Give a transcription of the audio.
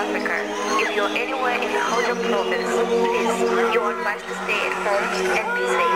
Africa. If you're anywhere in the Hojo province, please, you are advised to stay at home and be safe.